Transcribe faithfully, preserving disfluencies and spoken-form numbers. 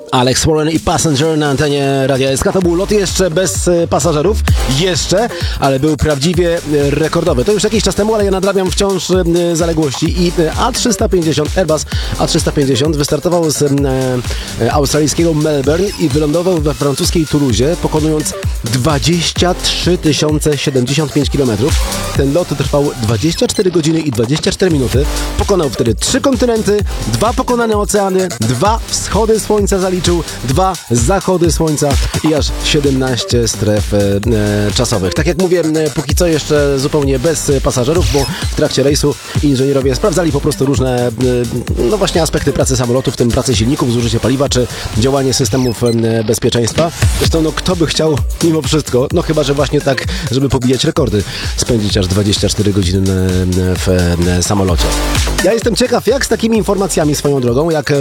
Alex Warren i Passenger na antenie Radia S K. To był lot jeszcze bez e, pasażerów. Jeszcze, ale był prawdziwie e, rekordowy. To już jakiś czas temu, ale ja nadrabiam wciąż e, zaległości. I e, A trzysta pięćdziesiąt, Airbus A trzysta pięćdziesiąt wystartował z e, e, australijskiego Melbourne i wylądował we francuskiej Toulouse, pokonując dwadzieścia trzy tysiące siedemdziesiąt pięć kilometrów. Ten lot trwał dwadzieścia cztery godziny i dwadzieścia cztery minuty. Pokonał wtedy trzy kontynenty, dwa pokonane oceany, dwa wschody słońca zaliczył, dwa zachody słońca i aż siedemnaście stref e, e, czasowych. Tak jak mówię, e, póki co jeszcze zupełnie bez pasażerów, bo w trakcie rejsu inżynierowie sprawdzali po prostu różne e, no właśnie aspekty pracy samolotu, w tym pracy silników, zużycie paliwa czy działanie systemów e, bezpieczeństwa. Zresztą no kto by chciał mimo wszystko, no chyba, że właśnie tak, żeby pobijać rekordy, spędzić aż dwadzieścia cztery godziny w samolocie. Ja jestem ciekaw, jak z takimi informacjami swoją drogą, jak